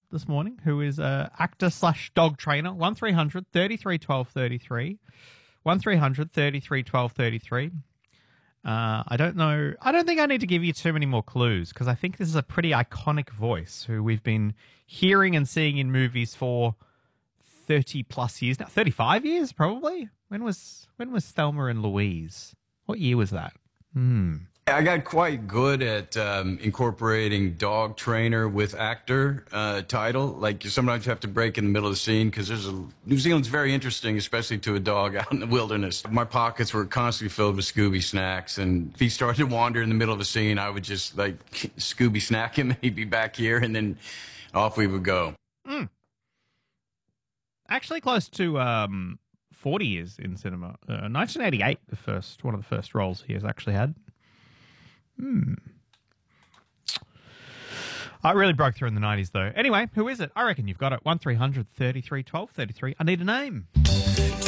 this morning, who is a actor slash dog trainer. 1300 33 12 33. 1300 33 12 33. I don't know. I don't think I need to give you too many more clues because I think this is a pretty iconic voice who we've been hearing and seeing in movies for 30 plus years now. 35 years, probably. When was Thelma and Louise? What year was that? I got quite good at incorporating dog trainer with actor title. Like sometimes you have to break in the middle of the scene because New Zealand's very interesting, especially to a dog out in the wilderness. My pockets were constantly filled with Scooby snacks, and if he started to wander in the middle of a scene, I would just like Scooby snack him, and he'd be back here, and then off we would go. Actually, close to 40 years in cinema. 1988, one of the first roles he has actually had. I really broke through in the 90s, though. Anyway, who is it? I reckon you've got it. 1300 33 12 33. I need a name.